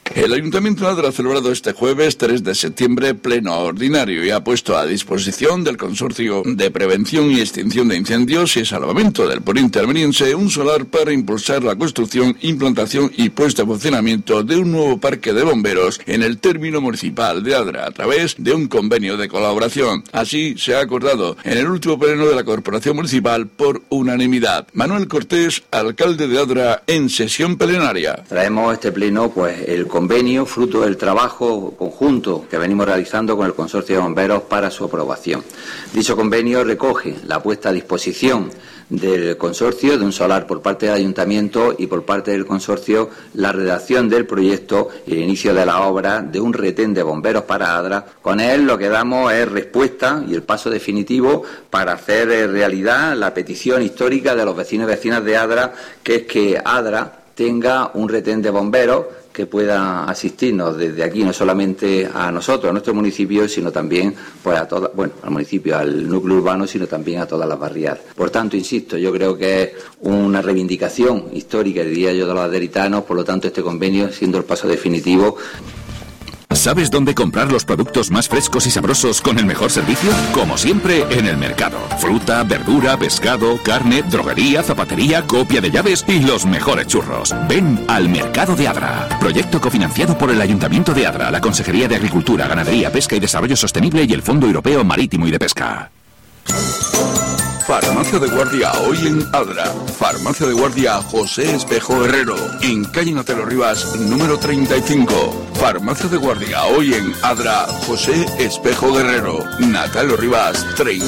El Ayuntamiento de Adra ha celebrado este jueves 3 de septiembre pleno ordinario y ha puesto a disposición del Consorcio de Prevención y Extinción de Incendios y Salvamento del Poniente Almeriense un solar para impulsar la construcción, implantación y puesta en funcionamiento de un nuevo parque de bomberos en el término municipal de Adra a través de un convenio de colaboración. Así se ha acordado en el último pleno de la Corporación Municipal por unanimidad. Manuel Cortés, alcalde de Adra, en sesión plenaria. Traemos este pleno el convenio fruto del trabajo conjunto que venimos realizando con el Consorcio de Bomberos para su aprobación. Dicho convenio recoge la puesta a disposición del consorcio de un solar por parte del Ayuntamiento y por parte del consorcio la redacción del proyecto y el inicio de la obra de un retén de bomberos para Adra. Con él lo que damos es respuesta y el paso definitivo para hacer realidad la petición histórica de los vecinos y vecinas de Adra, que es que Adra tenga un retén de bomberos que pueda asistirnos desde aquí, no solamente a nosotros, a nuestro municipio, sino también al municipio, al núcleo urbano, sino también a todas las barriadas. Por tanto, insisto, yo creo que es una reivindicación histórica, diría yo, de los aderitanos, por lo tanto, este convenio siendo el paso definitivo. ¿Sabes dónde comprar los productos más frescos y sabrosos con el mejor servicio? Como siempre, en el mercado. Fruta, verdura, pescado, carne, droguería, zapatería, copia de llaves y los mejores churros. Ven al Mercado de Adra. Proyecto cofinanciado por el Ayuntamiento de Adra, la Consejería de Agricultura, Ganadería, Pesca y Desarrollo Sostenible y el Fondo Europeo Marítimo y de Pesca. Farmacia de Guardia hoy en Adra. Farmacia de Guardia José Espejo Herrero, en calle Natelo Rivas, número 35. Farmacia de Guardia hoy en Adra José Espejo Guerrero, Natalo Rivas 35.